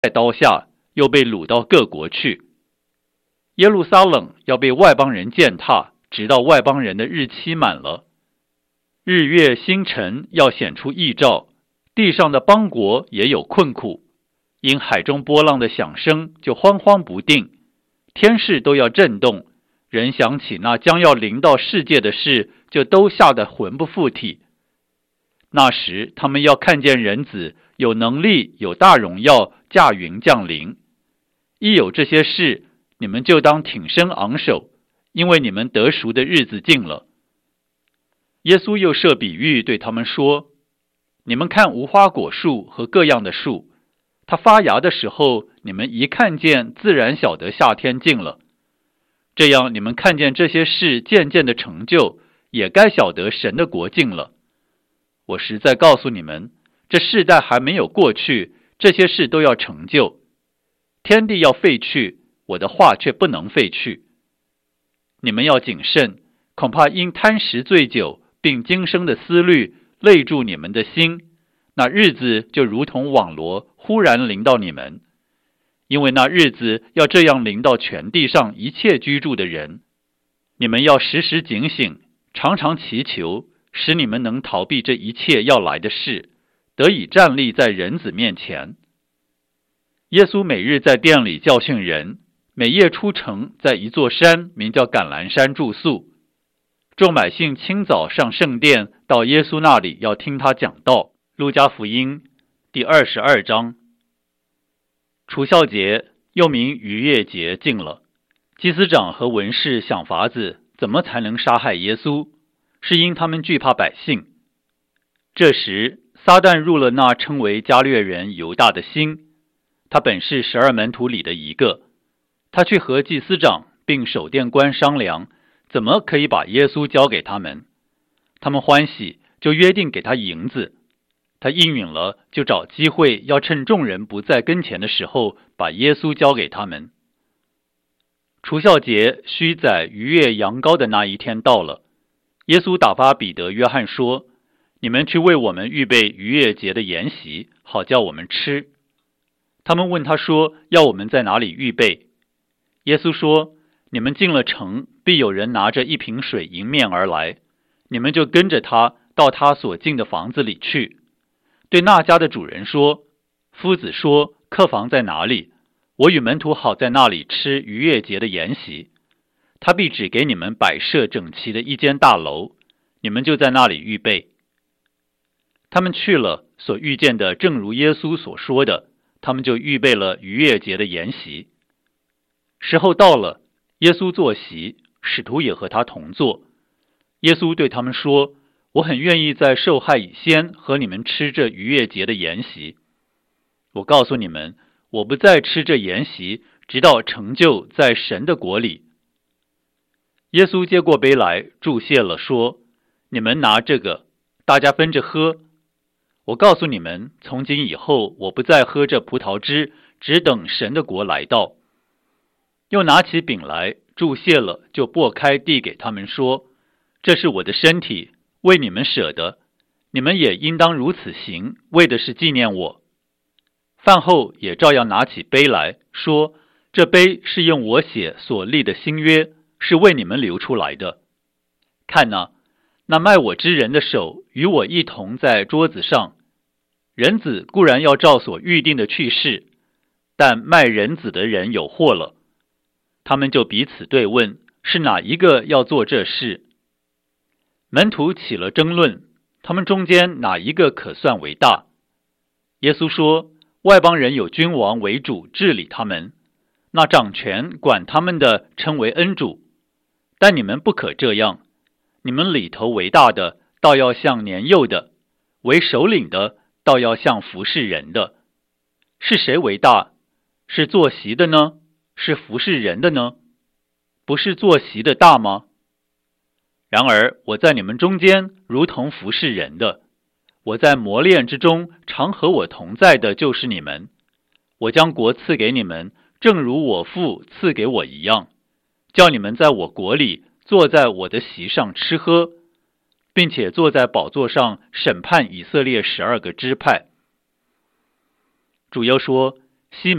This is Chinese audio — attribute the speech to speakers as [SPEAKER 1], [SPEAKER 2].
[SPEAKER 1] 在刀下，又被掳到各国去。耶路撒冷要被外邦人践踏，直到外邦人的日期满了。日月星辰要显出异兆，地上的邦国也有困苦，因海中波浪的响声就慌慌不定，天势都要震动，人想起那将要临到世界的事，就都吓得魂不附体。那时他们要看见人子有能力，有大荣耀，驾云降临。一有这些事，你们就当挺身昂首，因为你们得赎的日子近了。耶稣又设比喻对他们说，你们看无花果树和各样的树，它发芽的时候，你们一看见，自然晓得夏天近了。这样你们看见这些事渐渐的成就，也该晓得神的国近了。我实在告诉你们，这世代还没有过去，这些事都要成就。天地要废去，我的话却不能废去。你们要谨慎，恐怕因贪食醉酒，并今生的思虑累住你们的心，那日子就如同网罗，忽然临到你们。因为那日子要这样临到全地上一切居住的人。你们要时时警醒，常常祈求，使你们能逃避这一切要来的事，得以站立在人子面前。耶稣每日在殿里教训人，每夜出城，在一座山名叫橄榄山住宿。众百姓清早上圣殿，到耶稣那里要听他讲道。路加福音第22章。除酵节又名逾越节近了，祭司长和文士想法子怎么才能杀害耶稣，是因他们惧怕百姓。这时撒旦入了那称为加略人犹大的心，他本是12门徒里的一个。他去和祭司长并守殿官商量，怎么可以把耶稣交给他们。他们欢喜，就约定给他银子。他应允了，就找机会要趁众人不在跟前的时候，把耶稣交给他们。除酵节须宰逾越羊羔的那一天到了，耶稣打发彼得、约翰说，你们去为我们预备逾越节的筵席，好叫我们吃。他们问他说，要我们在哪里预备？耶稣说，你们进了城，必有人拿着一瓶水迎面而来，你们就跟着他到他所进的房子里去。对那家的主人说，夫子说，客房在哪里？我与门徒好在那里吃逾越节的筵席。他必指给你们摆设整齐的一间大楼，你们就在那里预备。他们去了，所遇见的正如耶稣所说的，他们就预备了逾越节的筵席。时候到了，耶稣坐席，使徒也和他同坐。耶稣对他们说，我很愿意在受害以先和你们吃这逾越节的筵席。我告诉你们，我不再吃这筵席，直到成就在神的国里。耶稣接过杯来，祝谢了，说，你们拿这个，大家分着喝。我告诉你们，从今以后，我不再喝这葡萄汁，只等神的国来到。又拿起饼来，祝谢了，就擘开递给他们说，这是我的身体，为你们舍的，你们也应当如此行，为的是纪念我。饭后也照样拿起杯来说，这杯是用我血所立的新约，是为你们流出来的。看哪，那卖我之人的手与我一同在桌子上。人子固然要照所预定的去世，但卖人子的人有祸了。他们就彼此对问，是哪一个要做这事？门徒起了争论，他们中间哪一个可算为大？耶稣说，外邦人有君王为主治理他们，那掌权管他们的称为恩主。但你们不可这样，你们里头为大的，倒要像年幼的；为首领的，倒要像服侍人的。是谁为大？是坐席的呢？是服侍人的呢？不是坐席的大吗？然而我在你们中间如同服侍人的，我在磨练之中常和我同在的就是你们。我将国赐给你们，正如我父赐给我一样，叫你们在我国里坐在我的席上吃喝，并且坐在宝座上审判以色列12个支派。主又说， 西